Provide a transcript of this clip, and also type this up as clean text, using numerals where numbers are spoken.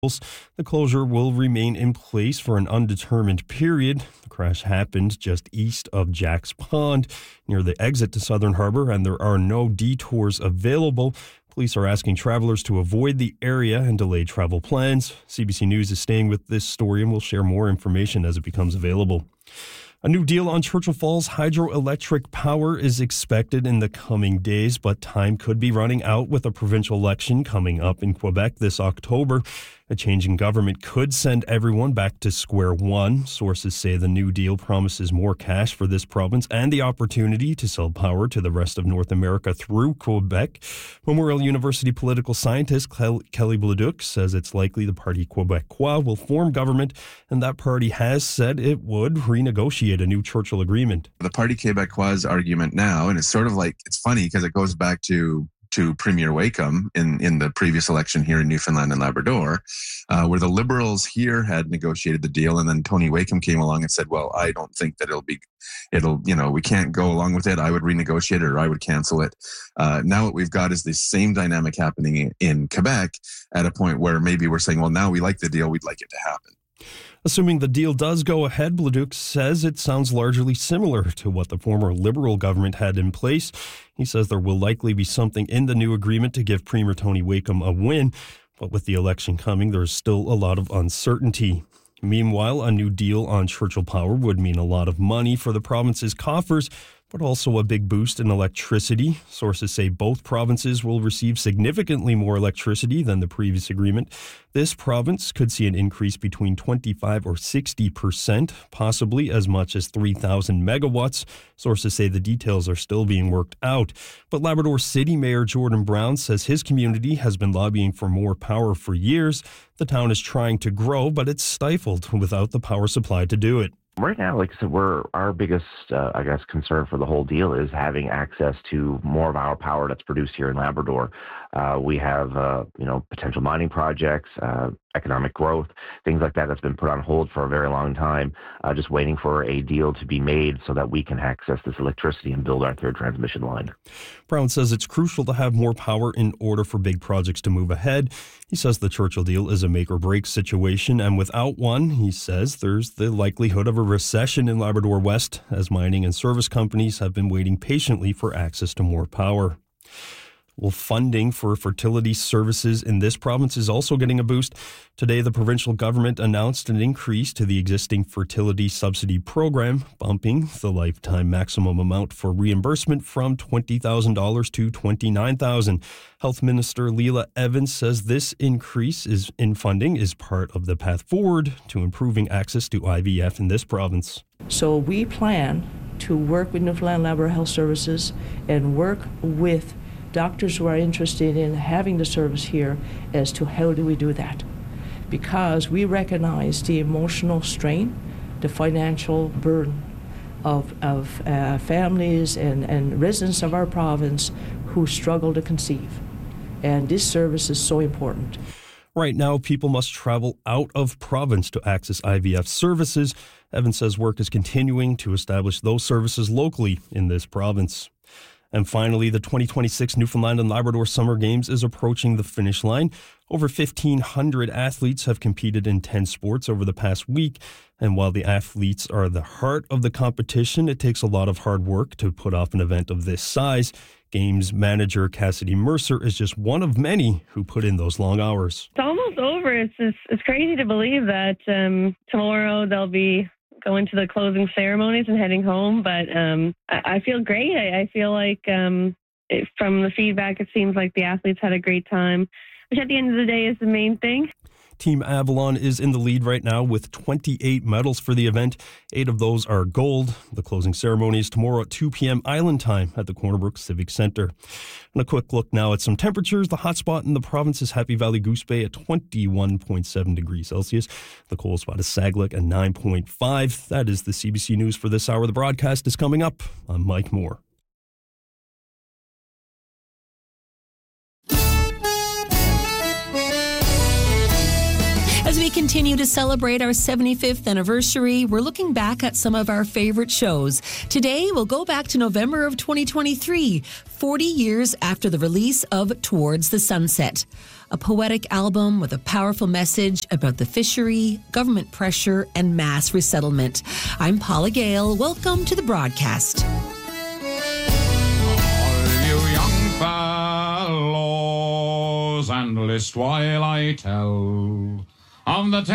The closure will remain in place for an undetermined period. The crash happened just east of Jack's Pond near the exit to Southern Harbor, and there are no detours available. Police are asking travelers to avoid the area and delay travel plans. CBC News is staying with this story and will share more information as it becomes available. A new deal on Churchill Falls hydroelectric power is expected in the coming days, but time could be running out with a provincial election coming up in Quebec this October. A change in government could send everyone back to square one. Sources say the new deal promises more cash for this province and the opportunity to sell power to the rest of North America through Quebec. Memorial University political scientist Kelly Bladuc says it's likely the Parti Québécois will form government, and that party has said it would renegotiate a new Churchill agreement. The Parti Québécois argument now, and it's sort of like, it's funny because it goes back to Premier Wakeham in the previous election here in Newfoundland and Labrador, where the Liberals here had negotiated the deal, and then Tony Wakeham came along and said, well, I don't think that we can't go along with it. I would renegotiate it or I would cancel it. Now what we've got is the same dynamic happening in Quebec at a point where maybe we're saying, well, now we like the deal, we'd like it to happen. Assuming the deal does go ahead, Bladuc says it sounds largely similar to what the former Liberal government had in place. He says there will likely be something in the new agreement to give Premier Tony Wakeham a win, but with the election coming, there's still a lot of uncertainty. Meanwhile, a new deal on Churchill Power would mean a lot of money for the province's coffers, but also a big boost in electricity. Sources say both provinces will receive significantly more electricity than the previous agreement. This province could see an increase between 25 or 60%, possibly as much as 3,000 megawatts. Sources say the details are still being worked out. But Labrador City Mayor Jordan Brown says his community has been lobbying for more power for years. The town is trying to grow, but it's stifled without the power supply to do it. Right now, like I said, our biggest, concern for the whole deal is having access to more of our power that's produced here in Labrador. We have, potential mining projects, economic growth, things like that that's been put on hold for a very long time, just waiting for a deal to be made so that we can access this electricity and build our third transmission line. Brown says it's crucial to have more power in order for big projects to move ahead. He says the Churchill deal is a make or break situation, and without one, he says there's the likelihood of a recession in Labrador West as mining and service companies have been waiting patiently for access to more power. Well, funding for fertility services in this province is also getting a boost. Today, the provincial government announced an increase to the existing fertility subsidy program, bumping the lifetime maximum amount for reimbursement from $20,000 to $29,000. Health Minister Leila Evans says this increase in funding is part of the path forward to improving access to IVF in this province. So we plan to work with Newfoundland Labrador Health Services and work with doctors who are interested in having the service here as to how do we do that. Because we recognize the emotional strain, the financial burden of families and residents of our province who struggle to conceive. And this service is so important. Right now, people must travel out of province to access IVF services. Evans says work is continuing to establish those services locally in this province. And finally, the 2026 Newfoundland and Labrador Summer Games is approaching the finish line. Over 1,500 athletes have competed in 10 sports over the past week. And while the athletes are the heart of the competition, it takes a lot of hard work to put off an event of this size. Games manager Cassidy Mercer is just one of many who put in those long hours. It's almost over. It's crazy to believe that tomorrow they'll be going to the closing ceremonies and heading home, but I feel great. I feel like from the feedback, it seems like the athletes had a great time, which at the end of the day is the main thing. Team Avalon is in the lead right now with 28 medals for the event. 8 of those are gold. The closing ceremony is tomorrow at 2 p.m. Island time at the Corner Brook Civic Center. And a quick look now at some temperatures. The hot spot in the province is Happy Valley Goose Bay at 21.7 degrees Celsius. The cold spot is Saglec at 9.5. That is the CBC News for this hour. The broadcast is coming up. I'm Mike Moore. As we continue to celebrate our 75th anniversary, we're looking back at some of our favorite shows. Today, we'll go back to November of 2023, 40 years after the release of Towards the Sunset. a poetic album with a powerful message about the fishery, government pressure, and mass resettlement. I'm Paula Gale. Welcome to the broadcast. All you young fellows, and list while I tell of the